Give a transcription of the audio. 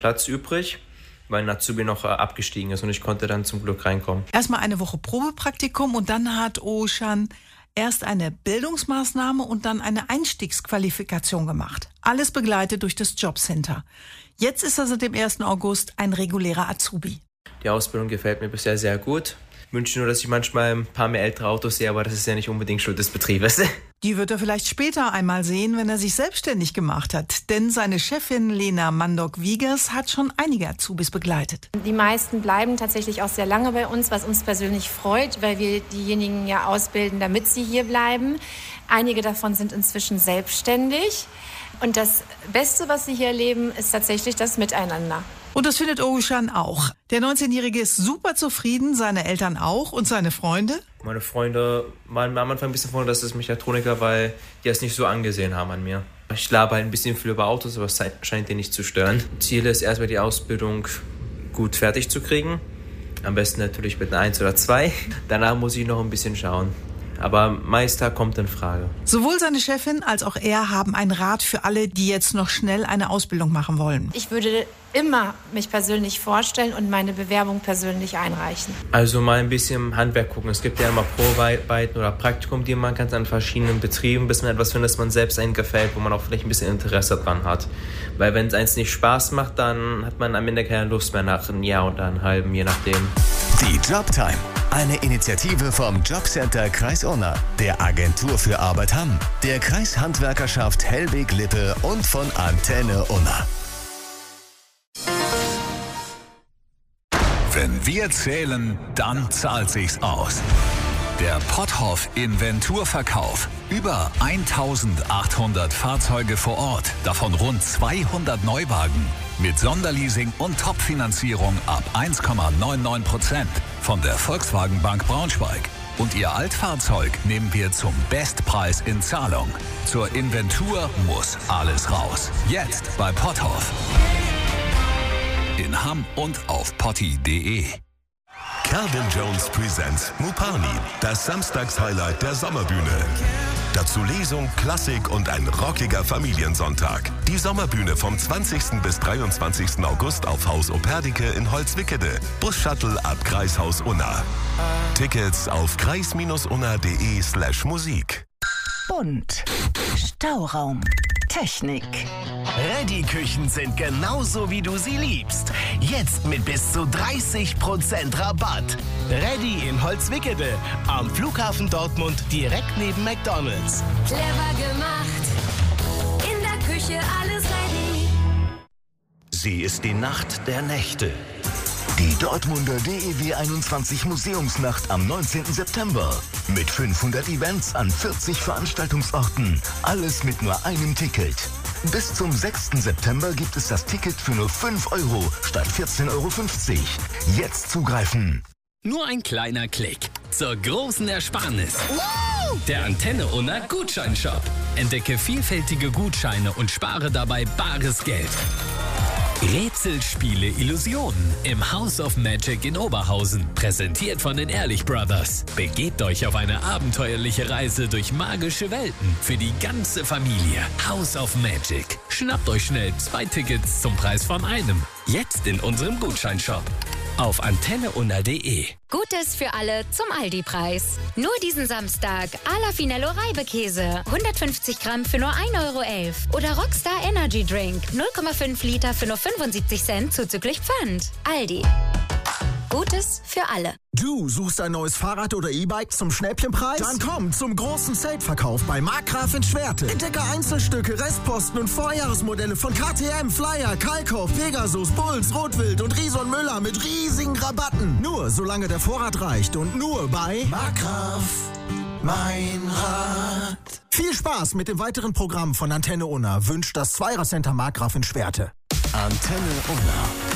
Platz übrig, weil ein Azubi noch abgestiegen ist und ich konnte dann zum Glück reinkommen. Erstmal eine Woche Probepraktikum und dann hat Oğuzhan erst eine Bildungsmaßnahme und dann eine Einstiegsqualifikation gemacht. Alles begleitet durch das Jobcenter. Jetzt ist er seit dem 1. August ein regulärer Azubi. Die Ausbildung gefällt mir bisher sehr gut. Ich wünsche nur, dass ich manchmal ein paar mehr ältere Autos sehe, aber das ist ja nicht unbedingt Schuld des Betriebes. Die wird er vielleicht später einmal sehen, wenn er sich selbstständig gemacht hat. Denn seine Chefin Lena Mandok-Wiegers hat schon einige Azubis begleitet. Die meisten bleiben tatsächlich auch sehr lange bei uns, was uns persönlich freut, weil wir diejenigen ja ausbilden, damit sie hier bleiben. Einige davon sind inzwischen selbstständig. Und das Beste, was sie hier erleben, ist tatsächlich das Miteinander. Und das findet Oğuzhan auch. Der 19-Jährige ist super zufrieden, seine Eltern auch und seine Freunde. Meine Freunde waren am Anfang ein bisschen verwundert, dass es Mechatroniker, weil die es nicht so angesehen haben an mir. Ich laber halt ein bisschen viel über Autos, aber es scheint denen nicht zu stören. Ziel ist erstmal die Ausbildung gut fertig zu kriegen. Am besten natürlich mit einer 1 oder 2. Danach muss ich noch ein bisschen schauen. Aber Meister kommt in Frage. Sowohl seine Chefin als auch er haben einen Rat für alle, die jetzt noch schnell eine Ausbildung machen wollen. Ich würde immer mich persönlich vorstellen und meine Bewerbung persönlich einreichen. Also mal ein bisschen Handwerk gucken. Es gibt ja immer Probearbeiten oder Praktikum, die man kann an verschiedenen Betrieben, bis man etwas findet, das man selbst einem gefällt, wo man auch vielleicht ein bisschen Interesse dran hat. Weil wenn es eins nicht Spaß macht, dann hat man am Ende keine Lust mehr nach einem Jahr oder einem halben, je nachdem. Die Jobtime. Eine Initiative vom Jobcenter Kreis Unna, der Agentur für Arbeit Hamm, der Kreishandwerkerschaft Hellwig-Lippe und von Antenne Unna. Wenn wir zählen, dann zahlt sich's aus. Der Potthoff Inventurverkauf. Über 1800 Fahrzeuge vor Ort, davon rund 200 Neuwagen. Mit Sonderleasing und Topfinanzierung ab 1,99% von der Volkswagen Bank Braunschweig. Und Ihr Altfahrzeug nehmen wir zum Bestpreis in Zahlung. Zur Inventur muss alles raus. Jetzt bei Potthoff. In Hamm und auf potti.de. Calvin Jones presents Mupani, das Samstagshighlight der Sommerbühne. Dazu Lesung, Klassik und ein rockiger Familiensonntag. Die Sommerbühne vom 20. bis 23. August auf Haus Operdike in Holzwickede. Bus-Shuttle ab Kreishaus Unna. Tickets auf kreis-unna.de/Musik. Bunt. Stauraum. Technik. Ready-Küchen sind genauso, wie du sie liebst. Jetzt mit bis zu 30% Rabatt. Ready in Holzwickede, am Flughafen Dortmund, direkt neben McDonald's. Clever gemacht, in der Küche alles ready. Sie ist die Nacht der Nächte. Die Dortmunder DEW 21 Museumsnacht am 19. September. Mit 500 Events an 40 Veranstaltungsorten. Alles mit nur einem Ticket. Bis zum 6. September gibt es das Ticket für nur 5 € statt 14,50 €. Jetzt zugreifen. Nur ein kleiner Klick zur großen Ersparnis. Der Antenne Unna Gutscheinshop. Entdecke vielfältige Gutscheine und spare dabei bares Geld. Rätselspiele Illusionen im House of Magic in Oberhausen. Präsentiert von den Ehrlich Brothers. Begebt euch auf eine abenteuerliche Reise durch magische Welten für die ganze Familie. House of Magic. Schnappt euch schnell 2 Tickets zum Preis von einem. Jetzt in unserem Gutscheinshop. Auf antenneunna.de. Gutes für alle zum Aldi-Preis. Nur diesen Samstag Ala Finello Reibekäse. 150 Gramm für nur 1,11 € Oder Rockstar Energy Drink. 0,5 Liter für nur 75 Cent zuzüglich Pfand. Aldi. Gutes für alle. Du suchst ein neues Fahrrad oder E-Bike zum Schnäppchenpreis? Dann komm zum großen Sale-Verkauf bei Markgraf in Schwerte. Entdecke Einzelstücke, Restposten und Vorjahresmodelle von KTM, Flyer, Kalkoff, Pegasus, Bulls, Rotwild und Rison Müller mit riesigen Rabatten. Nur solange der Vorrat reicht und nur bei Markgraf. Mein Rad. Viel Spaß mit dem weiteren Programm von Antenne Unna wünscht das Zweirad-Center Markgraf in Schwerte. Antenne Unna.